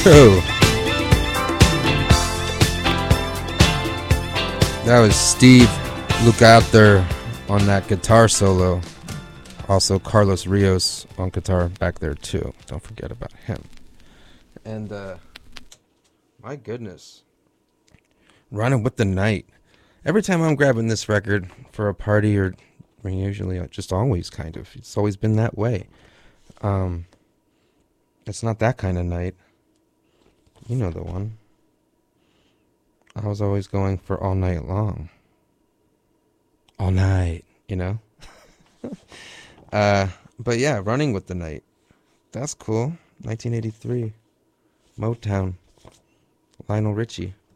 true. That was Steve Lukather on that guitar solo. Also Carlos Rios on guitar back there too. Don't forget about him. And my goodness. Running with the Night. Every time I'm grabbing this record for a party, or I mean, usually just always kind of. It's always been that way. It's not that kind of night. You know the one. I was always going for all night long. All night, you know? But yeah, Running with the Night. That's cool. 1983. Motown. Lionel Richie.